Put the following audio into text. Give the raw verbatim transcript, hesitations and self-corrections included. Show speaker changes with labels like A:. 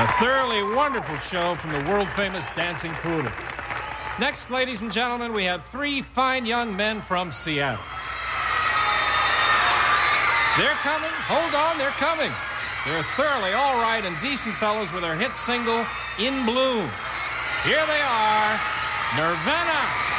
A: thoroughly wonderful show from the world-famous Dancing Poodles. Next, ladies and gentlemen, we have three fine young men from Seattle. They're coming. Hold on, they're coming. They're thoroughly all right and decent fellows with their hit single, In Bloom. Here they are, Nirvana.